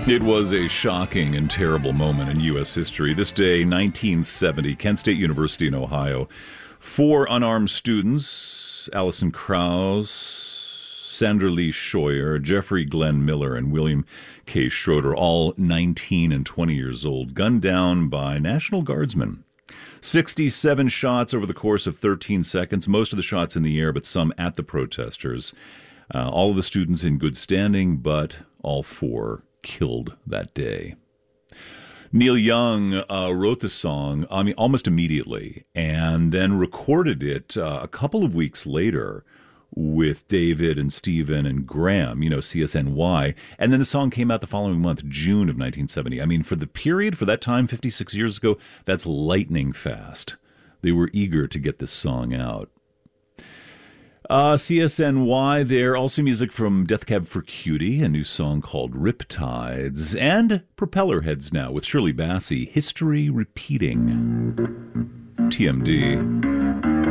It was a shocking and terrible moment in U.S. history. This day, 1970, Kent State University in Ohio. 4 unarmed students, Allison Krause, Sandra Lee Scheuer, Jeffrey Glenn Miller, and William K. Schroeder, all 19 and 20 years old, gunned down by National Guardsmen. 67 shots over the course of 13 seconds, most of the shots in the air, but some at the protesters. All of the students in good standing, but all 4 killed that day. Neil Young wrote the song, almost immediately, and then recorded it a couple of weeks later with David and Stephen and Graham, CSNY. And then the song came out the following month, June of 1970. For the period, for that time, 56 years ago, that's lightning fast. They were eager to get this song out. CSNY there, also music from Death Cab for Cutie, a new song called Riptides, and Propellerheads now with Shirley Bassey, History Repeating. TMD.